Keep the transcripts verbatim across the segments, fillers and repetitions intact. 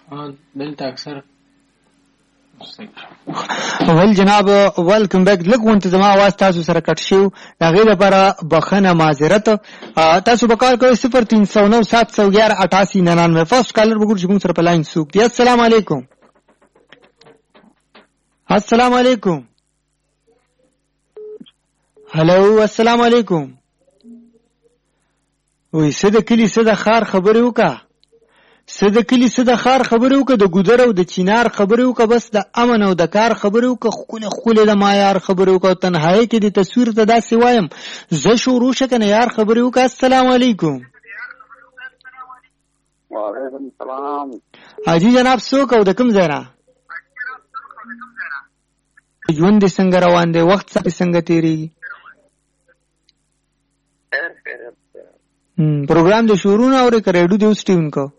دلته اکثر ول جناب ویلکم بیک. لګون ته زما आवाज تاسو سره کټ شو هغه لپاره بخنه معذرت. تاسو به کال کوئ صفر تین سو نو سات سو گیارہ اٹھاسی ننانوے. فرسٹ کالر وګورئ چې موږ سره په لاین سوق دی. السلام علیکم. السلام علیکم. هلو السلام علیکم. وای سده کلی سده خار خبرې وکا سده کلی سده خار خبرې وکا د ګودر او د چینار خبرې وکا بس د امن او د کار خبرې وکا خونه خله د معیار خبرې وکا تنهایی کې د تصویر ته داسې وایم زه شروع شکنه یار خبرې وکا. السلام علیکم. وعلیکم السلام. حاجی جناب څوک او د کوم ځای نه ژوند دې څنګه روان دی وخت څنګه تیریږي؟ پروګرام د شروع نه اورې که ریډیو دې اوس ټیون کو؟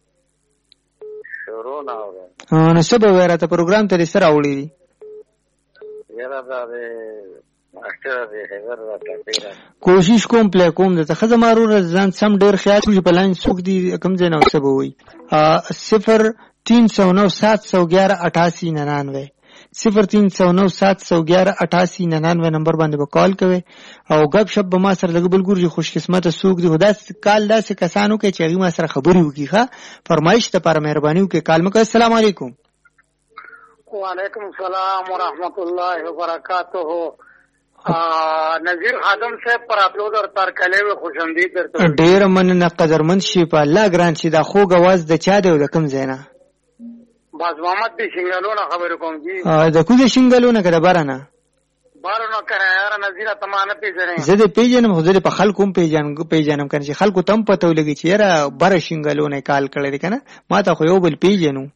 شروع نه اورې. نو څه به وایې راته پروګرام ته دې څه راوړي دي؟ یاره دا د ماسټر د خبر راته کوشش کوم پلی کوم درته ښه زما وروره ځان سم ډېر خیال شو چې په لاین څوک دي کوم ځای نه څه به وایي. صفر تین سو نو سات سو گیارہ اٹھاسی ننانوے صفر تین سو نو سات سو گیارہ اٹھاسی ننانوے نمبر باندې به کال کوئ او غب شپ به ما سره لږ بل ګوري خوش قسمته څوک دي. خدا کال داسې کسانو کې چې هغوی ما سره خبرې وکړي. ښه فرمایش دپاره مهرباني وکړئ کال مه کوئ. السلام علیکم. وعلیکم السلام ورحمۃ اللہ وبرکاتہ. نذیر خادم صاحب پر اپلوډ اور تار کله و خوش آمدید درته. ډېر مننه قدرمند شي په الله ګران شي. دا خوږ اواز د چا دی او د کوم ځای نه؟ باز محمد دی شنګلونه خبرې کوم جی. د کوزه شنګلونه که د بره نه؟ باره نه کنه یاره نذیره ته ما نه پېژنې. زه دې پېژنم خو زه دې په خلکو هم پېژنم که نه چې خلکو ته هم پته ولګي چې یاره بره شنګلونه یې کال کړی دی که نه. ما ته خو یو بل پېژنو.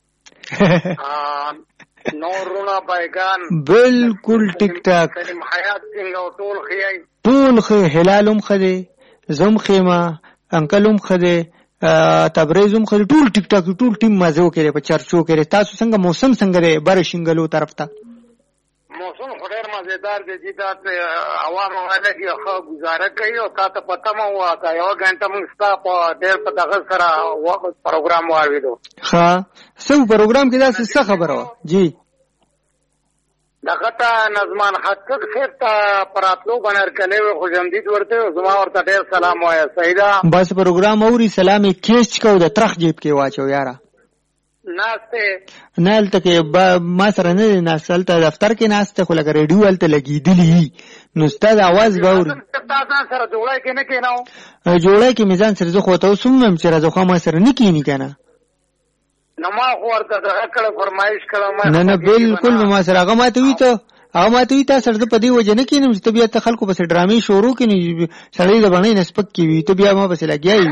نورونه بایګان بالکل ټیک ټاک. سلیم حیات څنګه او ټول ښه ټول ښه. هلال هم ښه دی، زه هم ښه یم، انکل هم ښه دی، تبریز هم ښه دی. ټول ټیک ټاک ټول ټیم مزه وکړې په چرچو کې. تاسو څنګه موسم څنګه دی بره شنګلو طرف ته؟ موسم خو ډېر مزېدار دی چې دا عوام والا کې ښه ګزاره کوي او تا ته پته مه وه که یوه ګنټه موږ ستا په ډېر په دغه سره پروګرام واورېدو. ښه څه پروګرام کې داسې څه خبره وه؟ جی دغه ته نظمان حقق صاحب ته په راتلو باندې هرکلی وې خوش آمدید ورته زما ورته ډېر سلام وایه. صحیح ده بس پروګرام اوري سلام یې کیچ کو د ترخ جیب کې واچو یاره. ناستې نه هلته کې ما سره نه دی ناست، هلته دفتر کې ناست دی خو لکه ریډیو هلته لګېدلي نو ستا د اواز به اوري. تا ځان سره جوړی کې نه کېنو؟ جوړی کې مې ځان سره زه خو ورته اوس هم وایم چې راځه خو ما سره نه کېني که نه. نو ما خو ورته دغه کړه فرمایش کړه. نه نه بالکل به ما سره هغه ما ته وي ته هغه ما ته وي تا سره زه په دې وجه نه کېنم چې ته بیا ته خلکو پسې ډرامې شروع کړې نو سړی د بڼۍ نه سپک کې وي ته بیا ما پسې لګیا یې.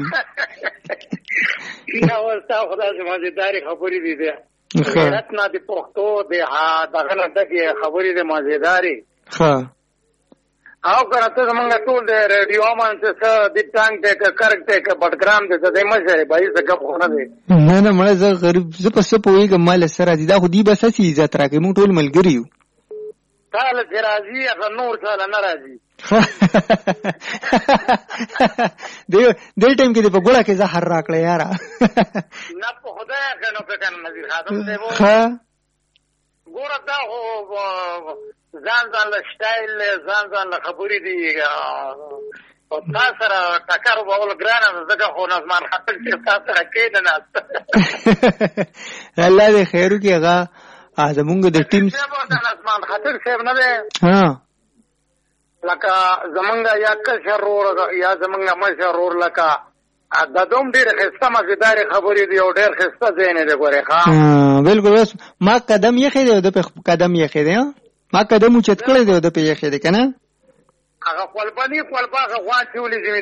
نه اوس تا خو داسې مزېدارې خبرې دي دی غیرت نه د پښتو د دغه نه ډکې خبرې دي مزېدارې. ښه او کنه ته زمونږ ټول د ریډیو باندې څه د ټانګ دی که کرک دی که بټګرام دی څه دی مه شئ بهیڅ د ګپ خو نه دی. نه نه مړه زه غریب زه په څه پوهېږم ما له څه راځي دا خو دوی بس هسې عزت راکوي موږ ټول ملګري یو. تا له چې راځي هغه نور چا له نه راځي. دې ټایم کې دې په ګوړه کې زهر راکړی یاره. نه په خدای که نو که کنه نظیر خادم صاحب ګوره دا خو ځان ځان له سټایل ځان ځان له خبرې دي او تا سره ټکر وبول ګرانه ده ځکه خو نظمان خطر صاحب تا سره کېده ناسته. الله دې خیر وکړي. هغه زمونږ د ټیم نظمان خطر صاحب نه دی لکه زمونږ یا کشر ورور یا زمونږ مشر ورور لکه د دوم ډېرې ښایسته مزېدارې خبرې دي او ډېر ښایسته ځای نه دی ګورې. ښه بالکل اوس ما قدم یخې دی او ده پې قدم یخې دی ما قدم اوچت کړی دی او ده پې یخې دی که نه. هغه خپلبني خپلبه هغه غوا چولې